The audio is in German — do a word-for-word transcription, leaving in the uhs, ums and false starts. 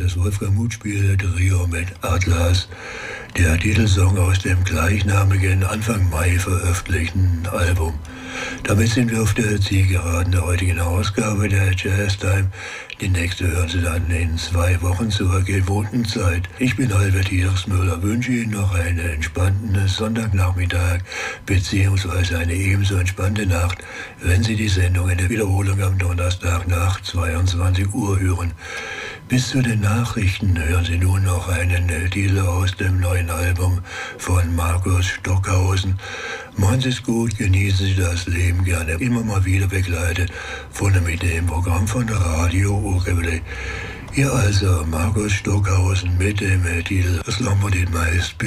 das Wolfgang Muth-Spiel Trio mit Atlas, der Titelsong aus dem gleichnamigen Anfang Mai veröffentlichten Album. Damit sind wir auf der Zielgeraden der heutigen Ausgabe der Jazz Time. Die nächste hören Sie dann in zwei Wochen zur gewohnten Zeit. Ich bin Albert Hiersmüller, wünsche Ihnen noch einen entspannten Sonntagnachmittag beziehungsweise eine ebenso entspannte Nacht, wenn Sie die Sendung in der Wiederholung am Donnerstag nach zweiundzwanzig Uhr hören. Bis zu den Nachrichten hören Sie nun noch einen Titel aus dem neuen Album von Markus Stockhausen. Machen Sie es gut, genießen Sie das Leben gerne, immer mal wieder begleitet von mit dem Programm von der Radio Orebele. Hier also Markus Stockhausen mit dem Titel Das Lombardin meist